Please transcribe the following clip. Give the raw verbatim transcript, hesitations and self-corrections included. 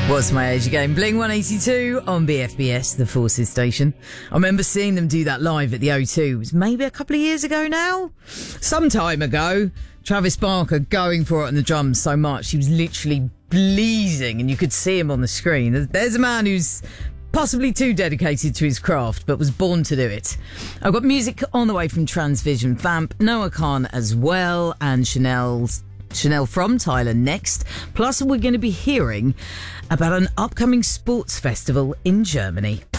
What's my age again? Bling one eighty-two on B F B S, the Forces station. I remember seeing them do that live at the O two. It was maybe a couple of years ago now? Some time ago. Travis Barker going for it on the drums so much. He was literally bleeding and you could see him on the screen. There's a man who's possibly too dedicated to his craft, but was born to do it. I've got music on the way from Transvision Vamp, Noah Khan as well, and Chanel's Chanel from Thailand next. Plus, we're going to be hearing about an upcoming sports festival in Germany.